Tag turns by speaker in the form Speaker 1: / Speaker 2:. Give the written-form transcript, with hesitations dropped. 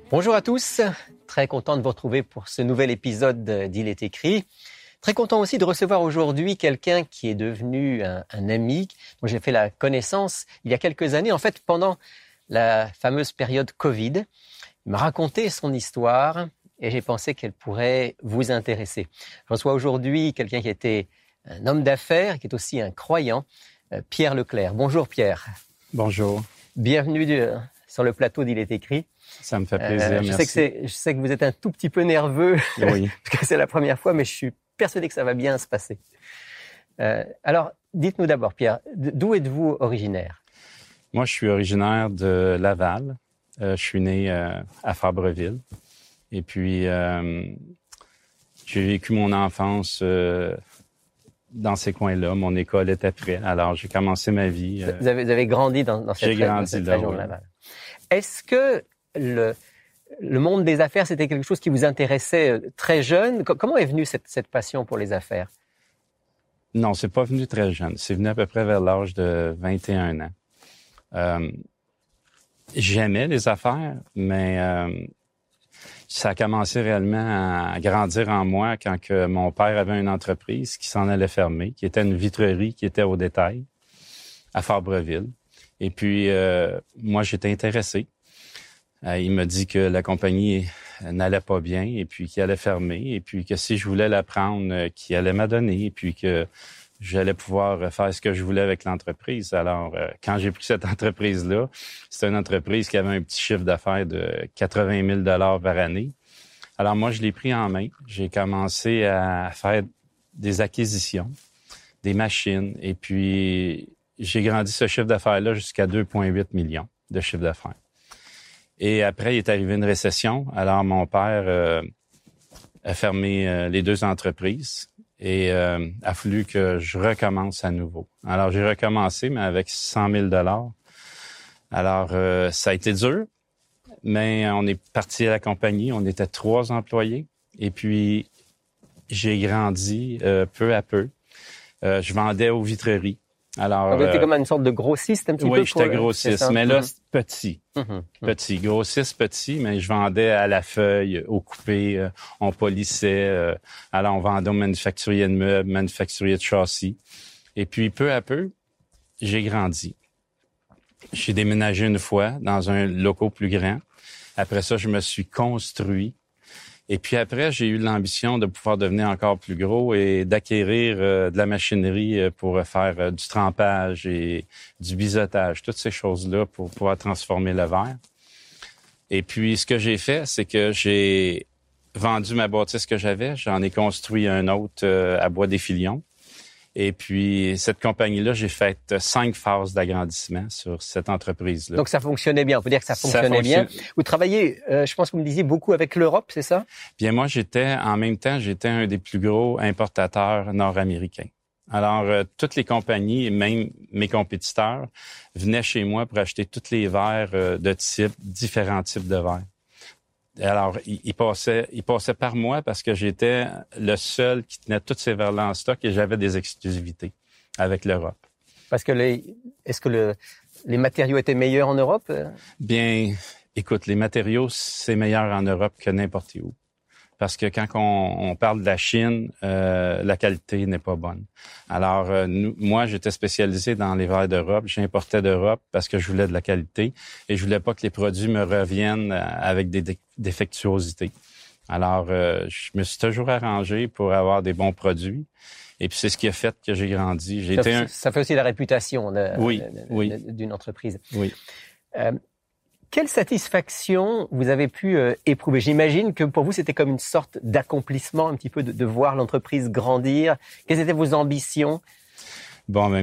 Speaker 1: Bonjour à tous, très content de vous retrouver pour ce nouvel épisode d'Il est écrit. Très content aussi de recevoir aujourd'hui quelqu'un qui est devenu un ami, dont j'ai fait la connaissance il y a quelques années, en fait pendant la fameuse période Covid. Il m'a raconté son histoire et j'ai pensé qu'elle pourrait vous intéresser. Je reçois aujourd'hui quelqu'un qui était un homme d'affaires, qui est aussi un croyant, Pierre Leclerc. Bonjour Pierre.
Speaker 2: Bonjour.
Speaker 1: Bienvenue sur le plateau d'Il est écrit.
Speaker 2: Ça me fait plaisir,
Speaker 1: je
Speaker 2: merci.
Speaker 1: Je sais que vous êtes un tout petit peu nerveux,
Speaker 2: Oui.
Speaker 1: parce que c'est la première fois, mais je suis persuadé que ça va bien se passer. Alors, dites-nous d'abord, Pierre, d'où êtes-vous originaire?
Speaker 2: Moi, je suis originaire de Laval. Je suis né à Fabreville. Et puis, j'ai vécu mon enfance dans ces coins-là. Mon école était près. Alors, j'ai commencé ma vie.
Speaker 1: Vous avez grandi dans cette région de Laval. Est-ce que le monde des affaires, c'était quelque chose qui vous intéressait très jeune? Comment est venue cette passion pour les affaires?
Speaker 2: Non, c'est pas venu très jeune. C'est venu à peu près vers l'âge de 21 ans. J'aimais les affaires, mais ça a commencé réellement à grandir en moi quand que mon père avait une entreprise qui s'en allait fermer, qui était une vitrerie qui était au détail à Fabreville. Et puis, moi, j'étais intéressé. Il m'a dit que la compagnie n'allait pas bien et puis qu'il allait fermer et puis que si je voulais la prendre, qu'il allait m'adonner et puis que j'allais pouvoir faire ce que je voulais avec l'entreprise. Alors, quand j'ai pris cette entreprise-là, c'était une entreprise qui avait un petit chiffre d'affaires de 80 000 $ par année. Alors, moi, je l'ai pris en main. J'ai commencé à faire des acquisitions, des machines et puis j'ai grandi ce chiffre d'affaires-là jusqu'à 2,8 millions de chiffre d'affaires. Et après, il est arrivé une récession. Alors, mon père a fermé les deux entreprises et a fallu que je recommence à nouveau. Alors, j'ai recommencé, mais avec 100 000 $. Alors, ça a été dur, mais on est parti à la compagnie. On était 3 employés. Et puis, j'ai grandi peu à peu. Je vendais aux vitreries. Alors,
Speaker 1: vous étiez comme une sorte de grossiste un petit peu?
Speaker 2: Oui, j'étais grossiste, mais là, c'est petit. Petit, grossiste, petit, mais je vendais à la feuille, au coupé, on polissait. Alors, on vendait aux manufacturiers de meubles, manufacturiers de châssis. Et puis, peu à peu, j'ai grandi. J'ai déménagé une fois dans un local plus grand. Après ça, je me suis construit. Et puis après, j'ai eu l'ambition de pouvoir devenir encore plus gros et d'acquérir de la machinerie pour faire du trempage et du biseautage, toutes ces choses-là pour pouvoir transformer le verre. Et puis, ce que j'ai fait, c'est que j'ai vendu ma bâtisse que j'avais. J'en ai construit un autre à Bois-des-Filions. Et puis, cette compagnie-là, j'ai fait 5 phases d'agrandissement sur cette entreprise-là.
Speaker 1: Donc, ça fonctionnait bien. On peut dire que ça fonctionnait bien. Vous travaillez, je pense que vous me disiez, beaucoup avec l'Europe, c'est ça?
Speaker 2: Bien, moi, en même temps, j'étais un des plus gros importateurs nord-américains. Alors, toutes les compagnies, même mes compétiteurs, venaient chez moi pour acheter tous les verres de différents types de verres. Alors, il passait par moi parce que j'étais le seul qui tenait tous ces verres-là en stock et j'avais des exclusivités avec l'Europe.
Speaker 1: Parce que est-ce que les matériaux étaient meilleurs en Europe?
Speaker 2: Bien, écoute, les matériaux, c'est meilleur en Europe que n'importe où. Parce que quand on parle de la Chine, la qualité n'est pas bonne. Alors, moi, j'étais spécialisé dans les verres d'Europe. J'importais d'Europe parce que je voulais de la qualité et je voulais pas que les produits me reviennent avec des défectuosités. Alors, je me suis toujours arrangé pour avoir des bons produits. Et puis, c'est ce qui a fait que j'ai grandi.
Speaker 1: Ça fait aussi la réputation d'une entreprise.
Speaker 2: Oui.
Speaker 1: Quelle satisfaction vous avez pu éprouver? J'imagine que pour vous, c'était comme une sorte d'accomplissement un petit peu de voir l'entreprise grandir. Quelles étaient vos ambitions?
Speaker 2: Bon, mais